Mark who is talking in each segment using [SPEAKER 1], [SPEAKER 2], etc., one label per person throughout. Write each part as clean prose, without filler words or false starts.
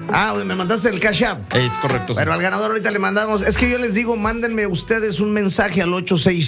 [SPEAKER 1] Ah, me mandaste el Cash App.
[SPEAKER 2] Es correcto.
[SPEAKER 1] Pero al ganador ahorita le mandamos. Es que yo les digo, mándenme ustedes un mensaje al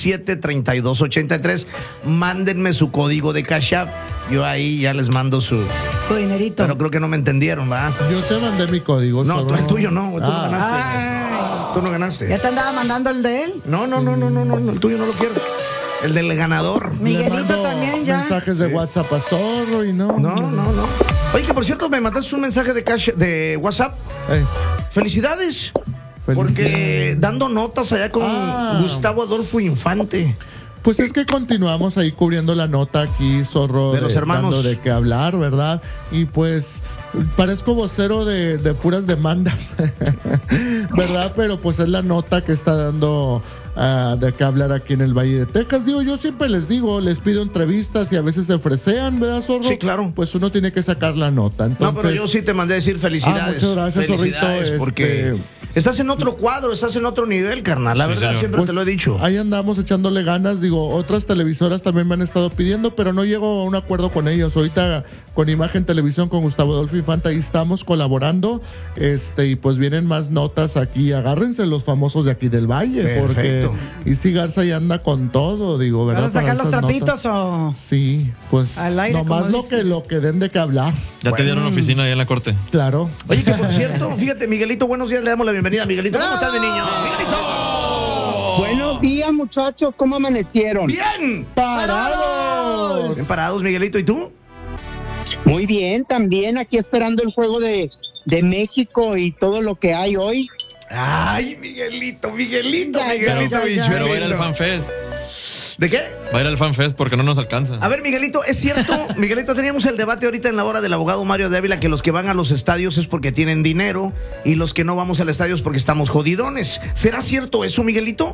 [SPEAKER 1] 867-3283. Mándenme su código de Cash App. Yo ahí ya les mando su
[SPEAKER 3] dinerito.
[SPEAKER 1] Pero creo que no me entendieron, ¿va?
[SPEAKER 4] Yo te mandé mi código.
[SPEAKER 1] No, tú, el tuyo no. Tú no
[SPEAKER 3] Ay.
[SPEAKER 1] ganaste. Tú no ganaste.
[SPEAKER 3] ¿Ya te andaba mandando el de él?
[SPEAKER 1] No, el tuyo no lo quiero. El del ganador.
[SPEAKER 3] Miguelito también ya.
[SPEAKER 4] Mensajes de WhatsApp a Zorro y no.
[SPEAKER 1] No. Oye, que por cierto, me mandaste un mensaje de WhatsApp.
[SPEAKER 4] Ey,
[SPEAKER 1] Felicidades. Porque
[SPEAKER 4] felicidades.
[SPEAKER 1] dando notas allá con Gustavo Adolfo Infante.
[SPEAKER 4] Pues es que continuamos ahí cubriendo la nota aquí, Zorro.
[SPEAKER 1] De los hermanos.
[SPEAKER 4] Dando de qué hablar, ¿verdad? Y pues parezco vocero de puras demandas, ¿verdad? Pero pues es la nota que está dando de qué hablar aquí en el Valle de Texas. Digo, yo siempre les digo, les pido entrevistas y a veces se ofrecean, ¿verdad, Zorro?
[SPEAKER 1] Sí, claro.
[SPEAKER 4] Pues uno tiene que sacar la nota. Entonces,
[SPEAKER 1] No, pero yo sí te mandé a decir felicidades.
[SPEAKER 4] muchas gracias,
[SPEAKER 1] felicidades,
[SPEAKER 4] Zorrito.
[SPEAKER 1] porque estás en otro cuadro, estás en otro nivel, carnal. La verdad,
[SPEAKER 2] señor.
[SPEAKER 1] siempre
[SPEAKER 4] Pues
[SPEAKER 1] te lo he dicho.
[SPEAKER 4] ahí andamos echándole ganas. Digo, otras televisoras también me han estado pidiendo, pero no llego a un acuerdo con ellos. Ahorita con Imagen Televisión, con Gustavo Adolfo Infante, ahí estamos colaborando. Y pues vienen más notas aquí. Agárrense los famosos de aquí del Valle.
[SPEAKER 1] Perfecto.
[SPEAKER 4] Porque Isi Garza ya anda con todo, digo, ¿verdad?
[SPEAKER 3] ¿Vas a sacar
[SPEAKER 4] Para
[SPEAKER 3] los
[SPEAKER 4] estas
[SPEAKER 3] trapitos
[SPEAKER 4] notas.
[SPEAKER 3] o...?
[SPEAKER 4] Sí, pues
[SPEAKER 3] Al aire,
[SPEAKER 4] nomás
[SPEAKER 3] como
[SPEAKER 4] lo que den de qué hablar.
[SPEAKER 2] Ya te dieron oficina ahí en la corte.
[SPEAKER 4] Claro.
[SPEAKER 1] Oye, que por cierto, fíjate, Miguelito, buenos días, le damos la bienvenida. Miguelito, ¿cómo estás, mi niño? ¡Miguelito!
[SPEAKER 5] Buenos días, muchachos, ¿cómo amanecieron?
[SPEAKER 1] ¡Bien!
[SPEAKER 4] ¡Parados!
[SPEAKER 1] Bien parados, Miguelito, ¿y tú?
[SPEAKER 5] Muy bien, también aquí esperando el juego de México y todo lo que hay hoy.
[SPEAKER 1] Ay, Miguelito,
[SPEAKER 3] Ya,
[SPEAKER 1] Miguelito,
[SPEAKER 3] ya.
[SPEAKER 1] bicho.
[SPEAKER 2] Pero va a ir al FanFest.
[SPEAKER 1] ¿De qué?
[SPEAKER 2] Va a ir al FanFest porque no nos alcanza.
[SPEAKER 1] A ver, Miguelito, ¿es cierto? Miguelito, teníamos el debate ahorita en la hora del abogado Mario de Ávila, que los que van a los estadios es porque tienen dinero y los que no vamos al estadio es porque estamos jodidones. ¿Será cierto eso, Miguelito?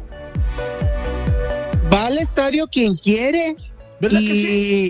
[SPEAKER 5] Va al estadio quien quiere.
[SPEAKER 1] ¿Verdad
[SPEAKER 5] y
[SPEAKER 1] que sí?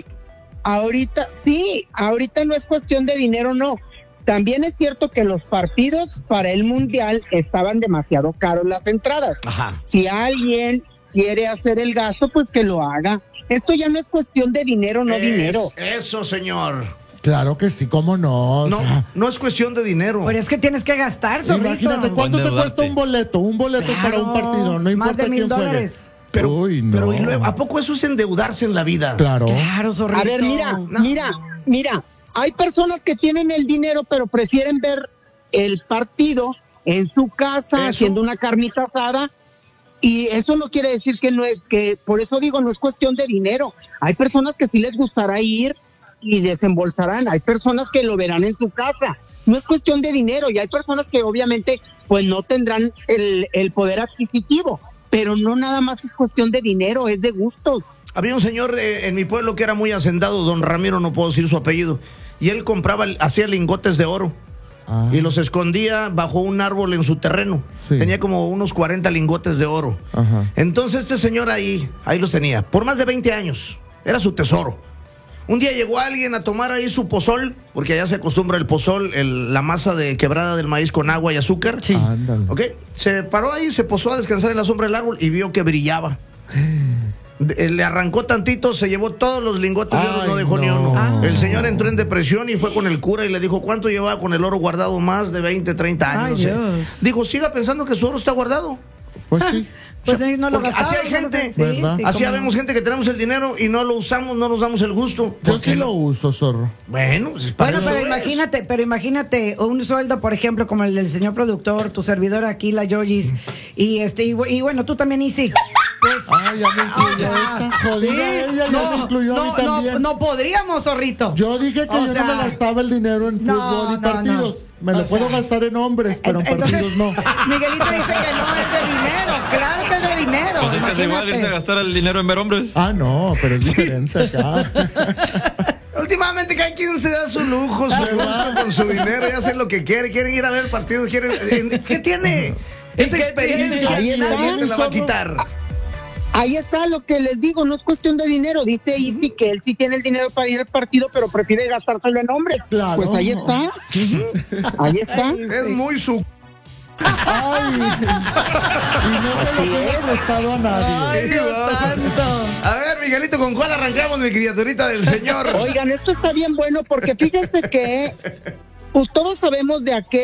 [SPEAKER 5] ahorita no es cuestión de dinero, no. También es cierto que los partidos para el Mundial estaban demasiado caros las entradas.
[SPEAKER 1] Ajá.
[SPEAKER 5] Si alguien quiere hacer el gasto, pues que lo haga. Esto ya no es cuestión de dinero, no dinero.
[SPEAKER 1] Eso, señor.
[SPEAKER 4] Claro que sí, cómo no. O
[SPEAKER 1] No,
[SPEAKER 4] sea,
[SPEAKER 1] no es cuestión de dinero.
[SPEAKER 3] Pero es que tienes que gastar, Zorrito.
[SPEAKER 4] imagínate cuánto te
[SPEAKER 2] Endeudarte.
[SPEAKER 4] cuesta un boleto para un partido, no importa
[SPEAKER 3] Más de
[SPEAKER 4] quién juegue.
[SPEAKER 3] $1,000.
[SPEAKER 1] Pero,
[SPEAKER 4] Uy, no.
[SPEAKER 1] pero ¿y luego, ¿a poco eso es endeudarse en la vida?
[SPEAKER 4] Claro.
[SPEAKER 3] Claro, Zorrito.
[SPEAKER 5] A ver, mira, hay personas que tienen el dinero, pero prefieren ver el partido en su casa,
[SPEAKER 1] ¿Eso?
[SPEAKER 5] haciendo una carnita asada, y eso no quiere decir que no es, que por eso digo, no es cuestión de dinero. Hay personas que sí les gustará ir y desembolsarán, hay personas que lo verán en su casa. No es cuestión de dinero, y hay personas que obviamente pues no tendrán el poder adquisitivo, pero no nada más es cuestión de dinero, es de gustos.
[SPEAKER 1] Había un señor en mi pueblo que era muy hacendado, don Ramiro, no puedo decir su apellido, y él hacía lingotes de oro.
[SPEAKER 4] Ah.
[SPEAKER 1] Y los escondía bajo un árbol en su terreno.
[SPEAKER 4] Sí.
[SPEAKER 1] Tenía como unos 40 lingotes de oro.
[SPEAKER 4] Ajá.
[SPEAKER 1] Entonces este señor ahí los tenía, por más de 20 años. Era su tesoro. Un día llegó alguien a tomar ahí su pozol, porque allá se acostumbra el pozol, la masa de quebrada del maíz con agua y azúcar.
[SPEAKER 3] Sí.
[SPEAKER 4] Ándale.
[SPEAKER 1] ¿Ok? Se paró ahí, se posó a descansar en la sombra del árbol y vio que brillaba. Le arrancó tantito, se llevó todos los lingotes de oro,
[SPEAKER 4] Ay,
[SPEAKER 1] no dejó ni
[SPEAKER 4] no.
[SPEAKER 1] uno.
[SPEAKER 3] Ah.
[SPEAKER 1] El señor entró en depresión y fue con el cura y le dijo, ¿cuánto llevaba con el oro guardado? Más de 20, 30 años.
[SPEAKER 3] Ay,
[SPEAKER 1] no sé.
[SPEAKER 3] Dios.
[SPEAKER 1] Dijo, siga pensando que su oro está guardado.
[SPEAKER 4] Pues sí.
[SPEAKER 3] Pues ahí no lo
[SPEAKER 1] Porque
[SPEAKER 3] gastaba.
[SPEAKER 1] así hay gente,
[SPEAKER 4] ¿verdad?
[SPEAKER 1] así
[SPEAKER 3] cómo
[SPEAKER 1] vemos
[SPEAKER 3] no.
[SPEAKER 1] gente que tenemos el dinero y no lo usamos, no nos damos el gusto.
[SPEAKER 4] Yo
[SPEAKER 1] ¿Por qué
[SPEAKER 4] sí
[SPEAKER 1] no?
[SPEAKER 4] lo uso, Zorro.
[SPEAKER 1] Bueno, pues para
[SPEAKER 3] Bueno,
[SPEAKER 1] eso
[SPEAKER 3] pero imagínate un sueldo, por ejemplo, como el del señor productor, tu servidor aquí, la Yoyis, y bueno, tú también, Isi. Pues,
[SPEAKER 4] Ay, ya me incluyó. Es tan jodida ella, ya me incluyó a mí también.
[SPEAKER 3] no podríamos, Zorrito.
[SPEAKER 4] Yo dije que
[SPEAKER 3] O
[SPEAKER 4] yo
[SPEAKER 3] sea,
[SPEAKER 4] no me gastaba el dinero en
[SPEAKER 3] no,
[SPEAKER 4] fútbol y
[SPEAKER 3] no,
[SPEAKER 4] partidos.
[SPEAKER 3] no.
[SPEAKER 4] Me
[SPEAKER 3] O
[SPEAKER 4] lo puedo
[SPEAKER 3] sea,
[SPEAKER 4] gastar en hombres, pero en
[SPEAKER 3] Entonces,
[SPEAKER 4] partidos no.
[SPEAKER 3] Miguelito dice que no es de dinero. Claro que es de dinero.
[SPEAKER 2] Pues es que es igual
[SPEAKER 3] imagínate.
[SPEAKER 2] irse a gastar el dinero en ver hombres.
[SPEAKER 4] Ah, no, pero es diferente acá.
[SPEAKER 1] Últimamente cada quien se da su lujo, su gusto con su dinero y hace lo que quiere. Quieren ir a ver partidos, ¿qué tiene? Esa
[SPEAKER 3] ¿Qué
[SPEAKER 1] experiencia
[SPEAKER 5] tiene?
[SPEAKER 1] nadie te la va a quitar.
[SPEAKER 5] Ahí está lo que les digo, no es cuestión de dinero. Dice Isi que él sí tiene el dinero para ir al partido, pero prefiere gastárselo en hombres.
[SPEAKER 4] Claro.
[SPEAKER 5] Pues ahí está. Ahí está.
[SPEAKER 1] Es muy su...
[SPEAKER 4] Ay, y no se lo pido prestado a nadie.
[SPEAKER 3] Ay, Dios santo.
[SPEAKER 1] A ver, Miguelito, ¿con cuál arrancamos, mi criaturita del señor?
[SPEAKER 5] Oigan, esto está bien bueno porque fíjense que pues todos sabemos de aquel